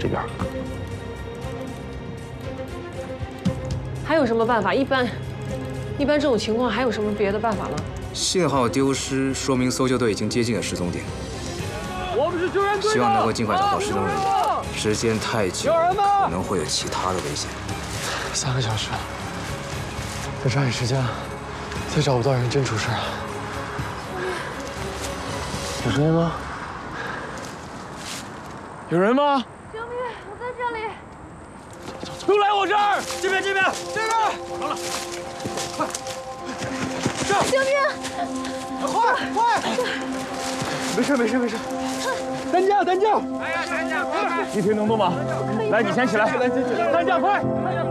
这边。 还有什么办法？一般这种情况还有什么别的办法吗？ 信号丢失，说明搜救队已经接近了失踪点。 我们是救援队， 希望能够尽快找到失踪人员。时间太久，可能会有其他的危险。 3个小时，再抓紧时间，再找不到人，真出事了。有声音吗？有人吗？ 救命！我在这里。 都来我这儿！这边！完了，快！ 救命！ 快！没事。担架！哎呀，担架！一瓶能动吗？来，你先起来。担架，快！